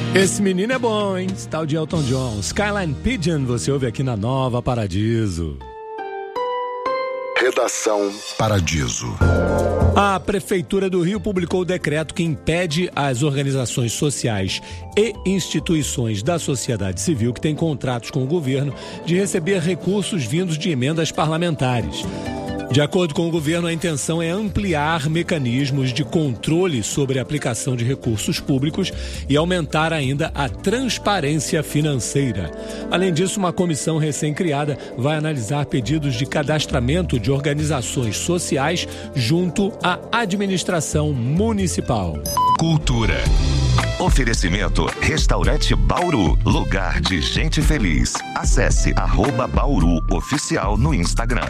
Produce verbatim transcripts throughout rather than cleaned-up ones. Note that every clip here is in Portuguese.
Esse menino é bom, hein? Esse tal de Elton John. Skyline Pigeon, você ouve aqui na Nova Paradiso. Redação Paradiso. A Prefeitura do Rio publicou o decreto que impede as organizações sociais e instituições da sociedade civil que têm contratos com o governo de receber recursos vindos de emendas parlamentares. De acordo com o governo, a intenção é ampliar mecanismos de controle sobre a aplicação de recursos públicos e aumentar ainda a transparência financeira. Além disso, uma comissão recém-criada vai analisar pedidos de cadastramento de organizações sociais junto à administração municipal. Cultura. Oferecimento Restaurante Bauru, lugar de gente feliz. Acesse arroba Bauru Oficial no Instagram.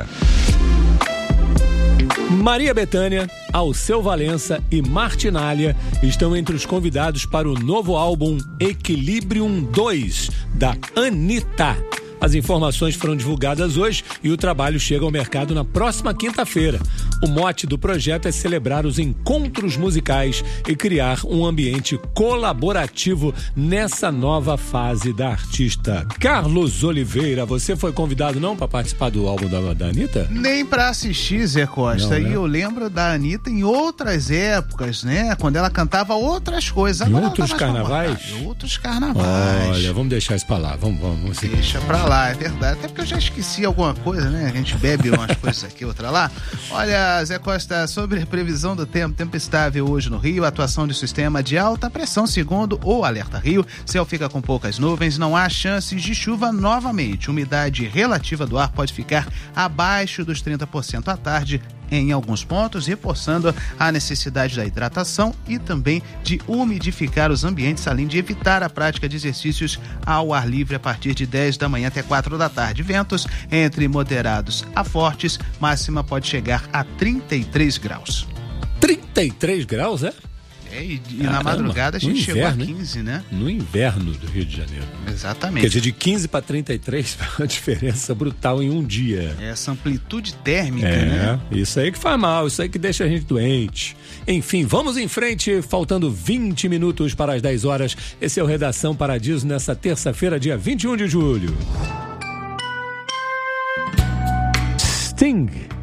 Maria Bethânia, Alceu Valença e Martinália estão entre os convidados para o novo álbum Equilibrium dois, da Anitta. As informações foram divulgadas hoje e o trabalho chega ao mercado na próxima quinta-feira. O mote do projeto é celebrar os encontros musicais e criar um ambiente colaborativo nessa nova fase da artista. Carlos Oliveira, você foi convidado não para participar do álbum da, da Anitta? Nem para assistir, Zé Costa. Não, né? E eu lembro da Anitta em outras épocas, né? Quando ela cantava outras coisas. Em Agora outros tá carnavais? Em outros carnavais. Olha, vamos deixar isso pra lá. Vamos, vamos, vamos seguir. Deixa pra lá, é verdade. Até porque eu já esqueci alguma coisa, né? A gente bebe umas coisas aqui, outra lá. Olha, Zé Costa, sobre a previsão do tempo, tempo estável hoje no Rio, atuação de sistema de alta pressão, segundo o Alerta Rio. Céu fica com poucas nuvens, não há chances de chuva novamente. Umidade relativa do ar pode ficar abaixo dos trinta por cento à tarde em alguns pontos, reforçando a necessidade da hidratação e também de umidificar os ambientes, além de evitar a prática de exercícios ao ar livre a partir de dez da manhã até quatro da tarde. Ventos entre moderados a fortes, máxima pode chegar a trinta e três graus. trinta e três graus, é? É, e, e na madrugada a gente chegou a quinze, né? No inverno do Rio de Janeiro. Exatamente. Quer dizer, de quinze para trinta e três, uma diferença brutal em um dia. Essa amplitude térmica, é, né? Isso aí que faz mal, isso aí que deixa a gente doente. Enfim, vamos em frente, faltando vinte minutos para as dez horas. Esse é o Redação Paradiso nessa terça-feira, dia vinte e um de julho. Sting.